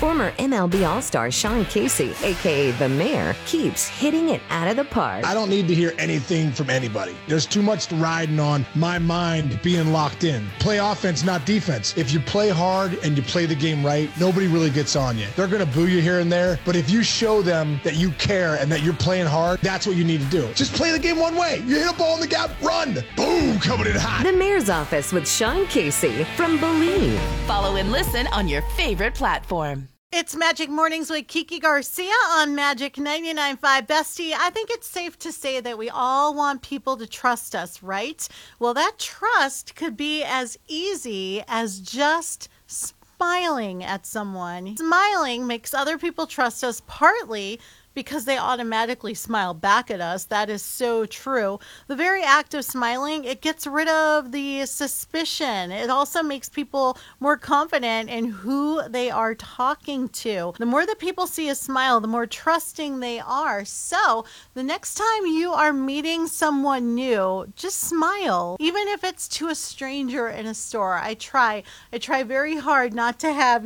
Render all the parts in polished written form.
Former MLB All-Star Sean Casey, a.k.a. The Mayor, keeps hitting it out of the park. I don't need to hear anything from anybody. There's too much riding on my mind being locked in. Play offense, not defense. If you play hard and you play the game right, nobody really gets on you. They're going to boo you here and there, but if you show them that you care and that you're playing hard, that's what you need to do. Just play the game one way. You hit a ball in the gap, run. Boom, coming in hot. The Mayor's Office with Sean Casey from Believe. Follow and listen on your favorite platform. It's Magic Mornings with Kiki Garcia on Magic 99.5. Bestie, I think it's safe to say that we all want people to trust us, right? Well, that trust could be as easy as just smiling at someone. Smiling makes other people trust us partly because they automatically smile back at us. That is so true. The very act of smiling, it gets rid of the suspicion. It also makes people more confident in who they are talking to. The more that people see a smile, the more trusting they are. So the next time you are meeting someone new, just smile. Even if it's to a stranger in a store. I try very hard not to have,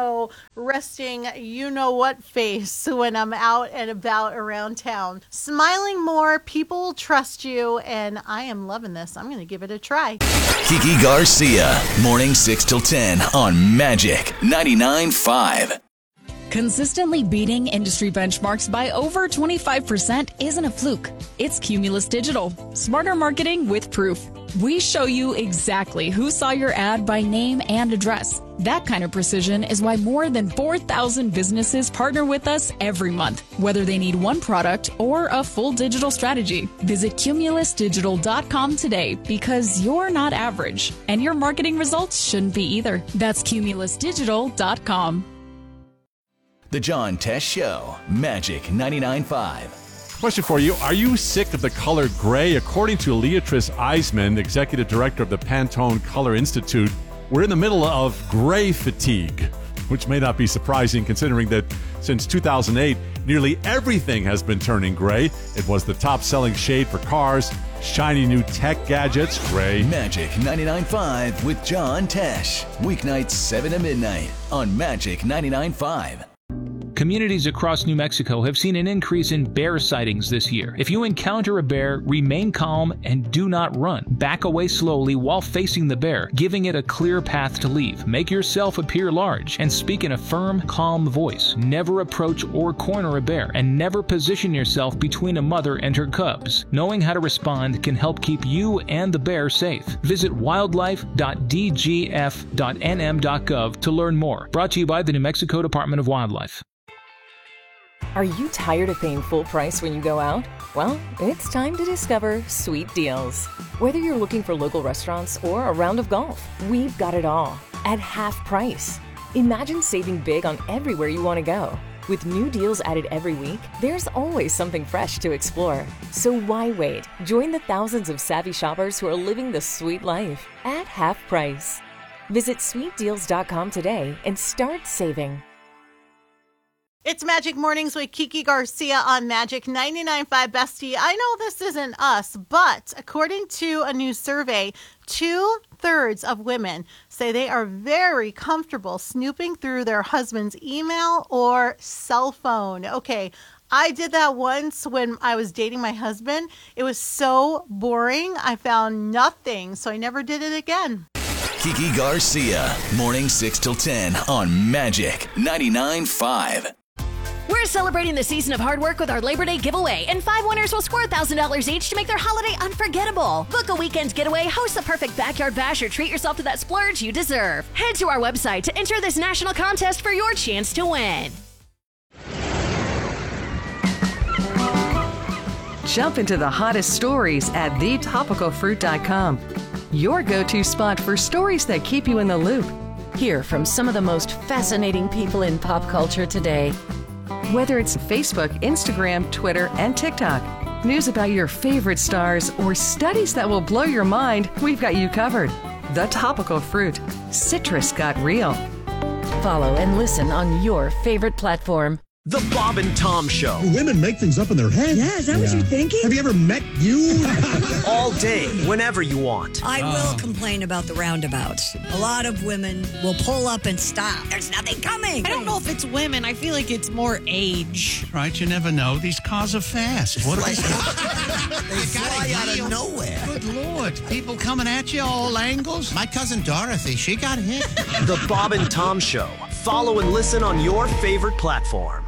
resting, what face when I'm out and about around town. Smiling more, people will trust you, and I am loving this. I'm going to give it a try. Kiki Garcia, morning 6 till 10 on Magic 99.5. Consistently beating industry benchmarks by over 25% isn't a fluke. It's Cumulus Digital. Smarter marketing with proof. We show you exactly who saw your ad by name and address. That kind of precision is why more than 4,000 businesses partner with us every month, whether they need one product or a full digital strategy. Visit cumulusdigital.com today because you're not average, and your marketing results shouldn't be either. That's cumulusdigital.com. The John Tesh Show, Magic 99.5. Question for you. Are you sick of the color gray? According to Leatrice Eisman, executive director of the Pantone Color Institute, we're in the middle of gray fatigue, which may not be surprising considering that since 2008, nearly everything has been turning gray. It was the top-selling shade for cars, shiny new tech gadgets, gray. Magic 99.5 with John Tesh. Weeknights 7 to midnight on Magic 99.5. Communities across New Mexico have seen an increase in bear sightings this year. If you encounter a bear, remain calm and do not run. Back away slowly while facing the bear, giving it a clear path to leave. Make yourself appear large and speak in a firm, calm voice. Never approach or corner a bear, and never position yourself between a mother and her cubs. Knowing how to respond can help keep you and the bear safe. Visit wildlife.dgf.nm.gov to learn more. Brought to you by the New Mexico Department of Wildlife. Are you tired of paying full price when you go out? Well, it's time to discover Sweet Deals. Whether you're looking for local restaurants or a round of golf, we've got it all at half price. Imagine saving big on everywhere you want to go. With new deals added every week, there's always something fresh to explore. So why wait? Join the thousands of savvy shoppers who are living the sweet life at half price. Visit sweetdeals.com today and start saving. It's Magic Mornings with Kiki Garcia on Magic 99.5. Bestie, I know this isn't us, but according to a new survey, 2/3 of women say they are very comfortable snooping through their husband's email or cell phone. Okay, I did that once when I was dating my husband. It was so boring. I found nothing, so I never did it again. Kiki Garcia, morning 6 till 10 on Magic 99.5. We're celebrating the season of hard work with our Labor Day giveaway, and 5 winners will score $1,000 each to make their holiday unforgettable. Book a weekend getaway, host the perfect backyard bash, or treat yourself to that splurge you deserve. Head to our website to enter this national contest for your chance to win. Jump into the hottest stories at thetopicalfruit.com. Your go-to spot for stories that keep you in the loop. Hear from some of the most fascinating people in pop culture today. Whether it's Facebook, Instagram, Twitter, and TikTok, news about your favorite stars, or studies that will blow your mind, we've got you covered. The Topical Fruit. Citrus got real. Follow and listen on your favorite platform. The Bob and Tom Show. Women make things up in their head. Yeah, is that what you're thinking? Have you ever met you? All day, whenever you want. I will complain about the roundabouts. A lot of women will pull up and stop. There's nothing coming. I don't know if it's women. I feel like it's more age. Right, you never know. These cars are fast. What They fly out of nowhere. Good Lord. People coming at you all angles. My cousin Dorothy, she got hit. The Bob and Tom Show. Follow and listen on your favorite platform.